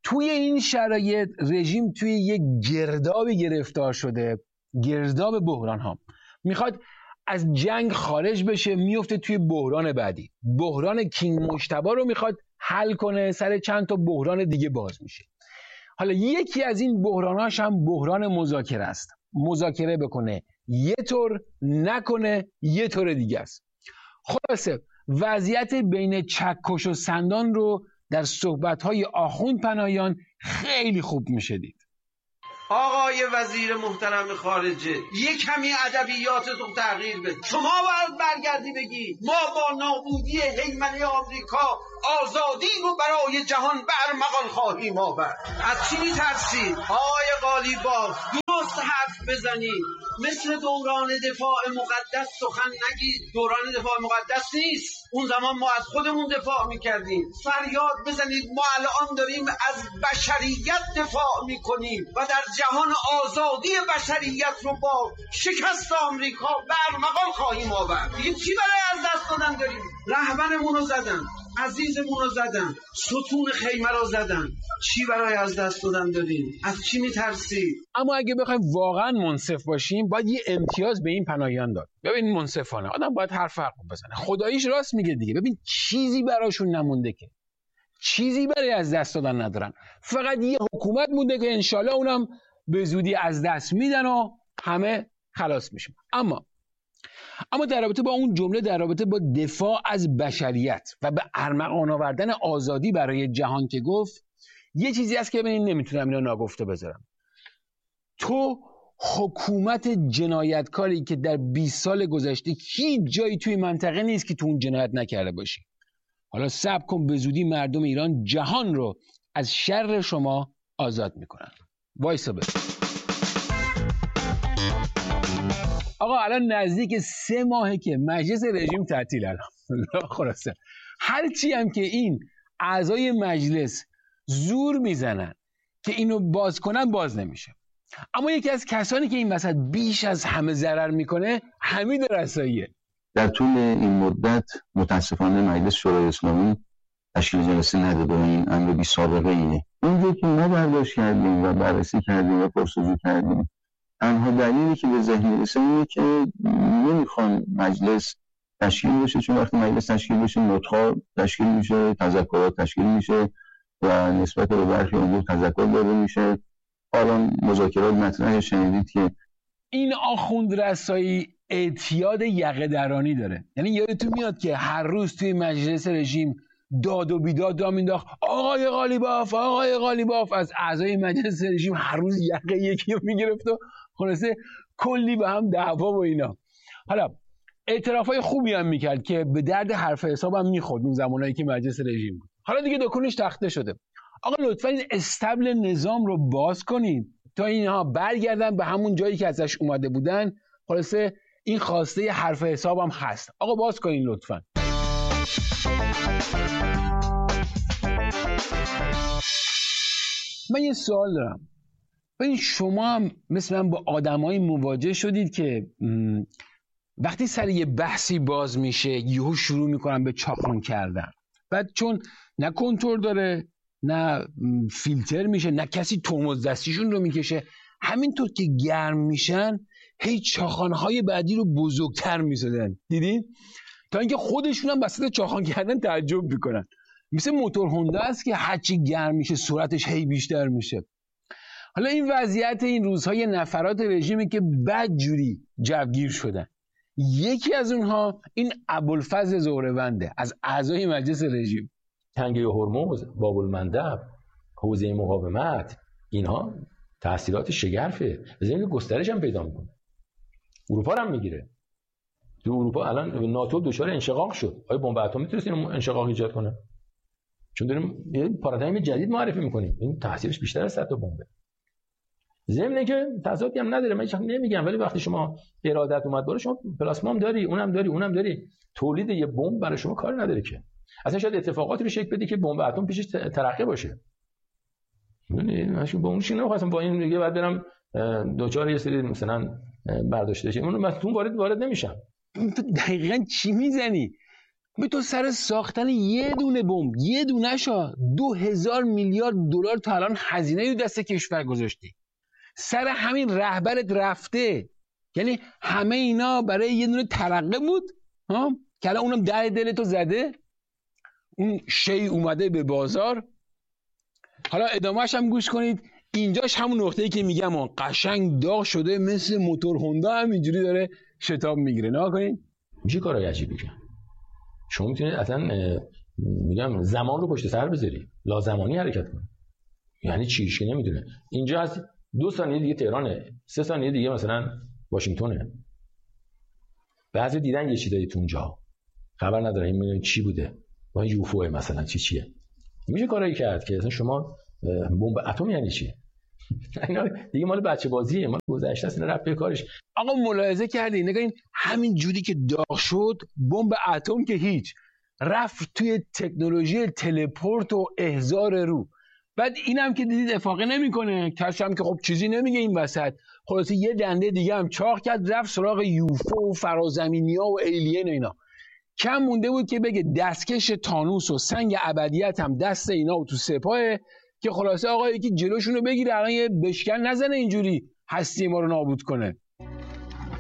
توی این شرایط رژیم توی یک گردابی گرفتار شده، گرداب بحران ها. میخواد از جنگ خارج بشه، میفته توی بحران بعدی. بحران کینگ مجتبی رو میخواد حل کنه، سر چند تا بحران دیگه باز میشه. حالا یکی از این بحراناش هم بحران مذاکره است. مذاکره بکنه یه طور، نکنه یه طور دیگه است. خلاصه وضعیت بین چکش و سندان رو در صحبت‌های آخوند پناهیان خیلی خوب میشه دید. آقای وزیر محترم خارجه، یک کمی ادبیاتتون تغییر بده. شما باید برگردی بگی ما با نابودی هیمنه آمریکا آزادی رو برای جهان به ارمغان خواهیم آورد. از چی میترسید؟ آقای قالیباف درست حرف بزنید، مثل دوران دفاع مقدس سخن نگید. دوران دفاع مقدس نیست، اون زمان ما از خودمون دفاع میکردیم. فریاد بزنید ما الان داریم از بشریت دفاع میکنیم و در جهان آزادی بشریت رو با شکست آمریکا به ارمغان خواهیم آورد. دیگه چی برای از دست دادن داریم؟ رهبرمون رو زدن، عزیزمون رو زدن، ستون خیمه رو زدن. چی برای از دست دادن داریم؟ از چی میترسید؟ اما اگه بخوایم واقعا منصف باشیم باید یه امتیاز به این پناهیان داد. ببین منصفانه آدم باید حرف حق بزنه. خداییش راست میگه دیگه. ببین چیزی براشون نمونده، که چیزی برای از دست دادن ندارن. فقط یه حکومت مونده که انشالله اونم به زودی از دست میدن و همه خلاص میشن. اما در رابطه با اون جمله، در رابطه با دفاع از بشریت و به ارمغان آوردن آزادی برای جهان که گفت، یه چیزی هست که ببین نمیتونم اینو ناگفته بذارم. تو حکومت جنایتکاری که در 20 سال گذشته هیچ جایی توی منطقه نیست که تو اون جنایت نکرده باشی. حالا صبر کن، به زودی مردم ایران جهان رو از شر شما آزاد میکنن. وایسا بس. آقا الان نزدیک 3 ماهه که مجلس رژیم تعطیل. الان خلاصه هرچی هم که این اعضای مجلس زور میزنن که اینو باز کنن باز نمیشه. اما یکی از کسانی که این وسط بیش از همه ضرر میکنه حمید رساییه. در طول این مدت متاسفانه مجلس شورای اسلامی تشکیل جلسه نداده و این امر بی سابقه اینه. اونجایی که ما برداشت کردیم و بررسی کردیم و پرسجو کردیم، تنها دلیلی که به ذهن میرسه اینه که نمیخوان مجلس تشکیل بشه، چون وقتی مجلس تشکیل بشه نطق‌ها تشکیل میشه، تذکرات تشکیل میشه و نسبت به برخی امور تذکر داده میشه. حالا مذاکرات مطرح شنیدید که این آخوند رسایی اعتیاد یقه درانی داره. یعنی یادتون میاد که هر روز توی مجلس رژیم داد و بیداد را مینداخت آقای قالیباف، آقای قالیباف. از اعضای مجلس رژیم هر روز یقه یکی رو میگرفت و خلاصه کلی به هم دعوا و اینا. حالا اعترافای خوبی هم میکرد که به درد حرف حسابم میخورد اون زمانایی که مجلس رژیم بود. حالا دیگه دکونش تخته شده. آقا لطفا این استبل نظام رو باز کنید تا اینها برگردن به همون جایی که ازش اومده بودن. خلاصه این خواسته حرف حسابم هست. آقا باز کنین لطفا. من یه سوال دارم. ببین شما هم مثل من با آدمایی مواجه شدید که وقتی سر یه بحثی باز میشه یهو شروع میکنن به چاخان کردن. بعد چون نه کنترل داره، نه فیلتر میشه، نه کسی ترمز دستیشون رو میکشه، همینطور که گرم میشن هی چاخانهای بعدی رو بزرگتر میزدن. دیدین؟ تا اینکه خودشون هم وسط چاخان کردن تعجب میکنن. مثل موتور هوندا است که هرچی گرم میشه سرعتش هی بیشتر میشه. حالا این وضعیت این روزهای نفرات رژیمی که بدجوری جوگیر شدن. یکی از اونها این ابوالفضل زهرونده از اعضای مجلس رژیم. تنگه هرمز، باب المندب، حوزه مقاومت، اینها تأثیرات شگرفه. بزنین گسترش هم پیدا میکنه. اروپا هم میگیره. تو اروپا الان ناتو دچار انشقاق شد. آیا بمب اتمی میتونست این انشقاق ایجاد کنه؟ چون داریم یه پارادایم جدید معرفی میکنیم. این تاثیرش بیشتر از حتی بمب. ضمن که تضادی هم نداره، من هیچ نمیگم، ولی وقتی شما ارادت اومد بالا، شما پلاسما هم داری، اونم داری، اونم داری، تولید یه بمب برای شما کار نداره که. اصلا شاید اتفاقاتی رو شکل بدی که بمب اتم پیشش ترقه باشه. یعنی ماشین با اون چیزی نمی‌خواستم با این دیگه بعد برم دوچار یه سری مثلا برداشته شه، اون متون وارد نمیشم. دقیقاً چی میزنی؟ به تو سر ساختن یه دونه بمب، یه دونه شا 2000 میلیارد دلار تا الان هزینه رو دست کشور گذاشتی. سر همین رهبرت رفته. یعنی همه اینا برای یه دونه ترقه بود ها، که الان اونم در دلتو زده. اون شی اومده به بازار. حالا ادامهش هم گوش کنید. اینجاش همون نقطه‌ای که میگم قشنگ داغ شده، مثل موتور هوندا همینجوری داره شتاب میگیره. نگاه کنید. میشه کارهای عجیبی کرد. شما میتونید اصلا میگم زمان رو پشت سر بذاری، لازمانی حرکت کنی. یعنی چیش که نمیدونه. اینجا از 2 ثانیه دیگه تهرانه، 3 ثانیه دیگه مثلا واشنگتونه. بعضی دیدن یه چیزایی تو اونجا خبر نداره این چی بوده، با این یوفو مثلا چیه. میشه کارایی کرد که اصلا شما بمب اتم یعنی چی؟ اینا دیگه مال بچه بازیه، مال گذشته است، اینا رفت به کارش. آقا ملاحظه کردی نگاین همین جوری که داغ شد، بمب اتم که هیچ، رفت توی تکنولوژی تلپورت و احضار رو. بعد اینم که دیدید افاقه نمیکنه، کسی هم که خب چیزی نمیگه این وسط. خلاصه یه دنده دیگه هم چاق کرد، رفت سراغ یوفو و فرازمینیا و ایلین و اینا. کم مونده بود که بگه دستکش تانوس و سنگ ابدیت هم دست اینا و تو سپاهه، که خلاصه آقا یکی جلوشونو بگیره، الان یه بشکن نزنه اینجوری هستی ما رو نابود کنه.